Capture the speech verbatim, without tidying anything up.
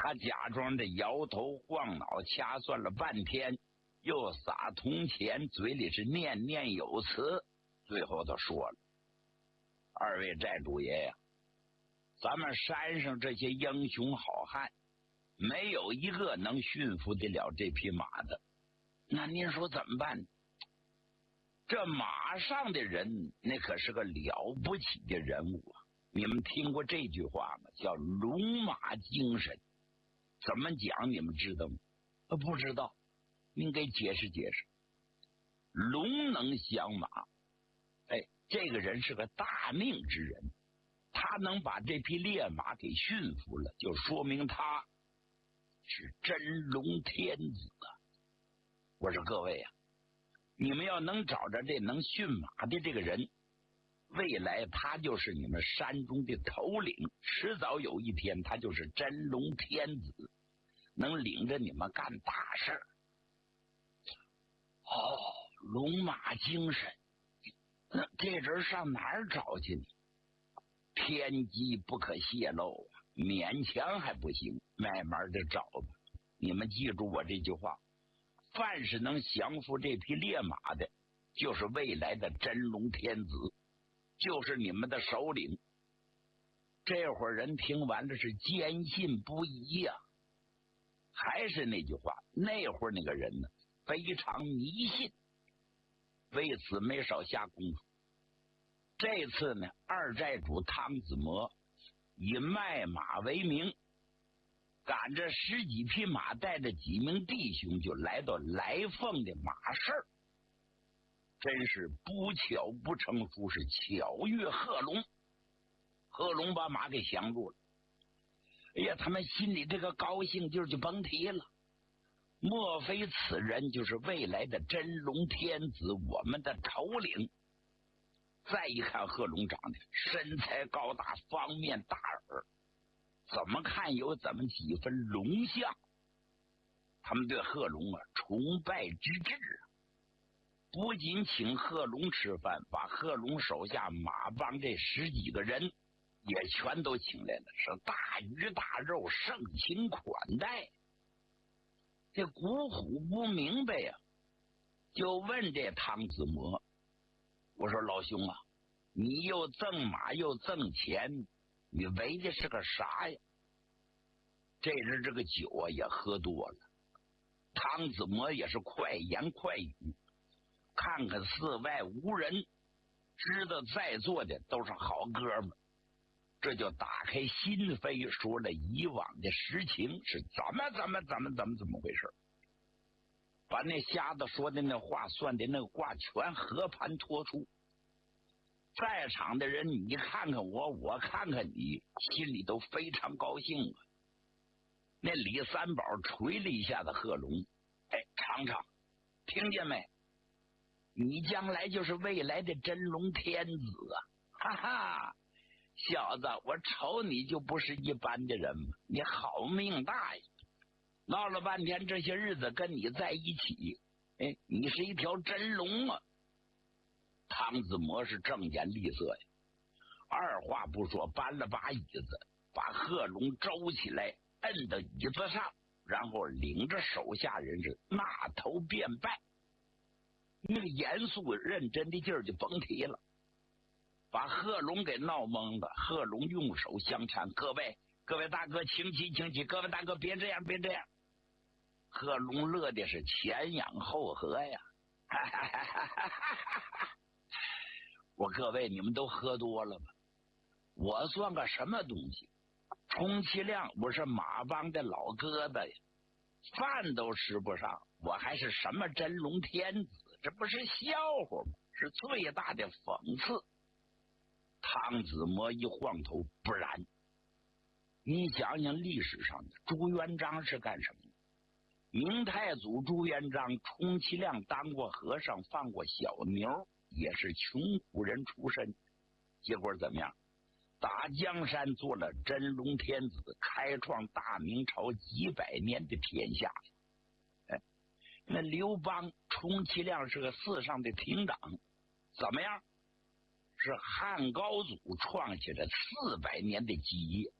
他假装着摇头晃脑，掐算了半天，又撒铜钱，嘴里是念念有词，最后都说了：“二位寨主爷呀，咱们山上这些英雄好汉，没有一个能驯服得了这匹马的。那您说怎么办？这马上的人，那可是个了不起的人物啊！你们听过这句话吗？叫龙马精神。怎么讲？你们知道吗？呃，不知道，您给解释解释。龙能降马，哎，这个人是个大命之人，他能把这匹烈马给驯服了，就说明他是真龙天子啊！我说各位啊，你们要能找着这能驯马的这个人，未来他就是你们山中的头领，迟早有一天他就是真龙天子，能领着你们干大事儿。哦，龙马精神，那这人上哪儿找去呢？天机不可泄露啊，勉强还不行，慢慢的找吧。你们记住我这句话，凡是能降服这匹烈马的，就是未来的真龙天子，就是你们的首领。这伙人听完了是坚信不疑呀、啊。还是那句话，那会儿那个人呢，非常迷信，为此没少下功夫。这次呢，二寨主汤子模以卖马为名，赶着十几匹马，带着几名弟兄就来到来凤的马市。真是不巧不成书，是巧遇贺龙。贺龙把马给降住了。哎呀，他们心里这个高兴劲儿就甭提了。莫非此人就是未来的真龙天子，我们的头领？再一看贺龙长得身材高大，方面大耳，怎么看有怎么几分龙相。他们对贺龙啊崇拜之至啊，不仅请贺龙吃饭，把贺龙手下马帮这十几个人也全都请来了，是大鱼大肉，盛情款待。这古虎不明白呀、啊，就问这汤子模，我说老兄啊，你又赠马又赠钱，你为的是个啥呀？这人这个酒啊也喝多了，汤子模也是快言快语，看看四外无人，知道在座的都是好哥们，这就打开心扉，说了以往的实情是怎么怎么怎么怎么怎么回事，把那瞎子说的那话算的那话全和盘托出。在场的人你看看我，我看看你，心里都非常高兴啊。那李三宝捶了一下子贺龙，哎，尝尝，听见没？你将来就是未来的真龙天子啊！哈哈，小子，我瞅你就不是一般的人嘛，你好命大呀！闹了半天这些日子跟你在一起，哎，你是一条真龙啊！汤子模是正眼厉色呀，二话不说搬了把椅子，把贺龙周起来，摁到椅子上，然后领着手下人是纳头便拜。那个严肃认真的劲儿就甭提了，把贺龙给闹懵了。贺龙用手相搀，各位各位大哥，请起请起，各位大哥别这样别这样。贺龙乐的是前仰后合呀，哈哈哈哈哈哈！我各位你们都喝多了吧？我算个什么东西？充其量我是马帮的老疙瘩呀，饭都吃不上，我还是什么真龙天子？这不是笑话吗？是最大的讽刺。汤子模一晃头，不然，你想想历史上的朱元璋是干什么的？明太祖朱元璋充其量当过和尚，放过小牛，也是穷苦人出身。结果怎么样？打江山做了真龙天子，开创大明朝几百年的天下。哎，那刘邦充其量是个寺上的亭长，怎么样？是汉高祖创下了四百年的基业。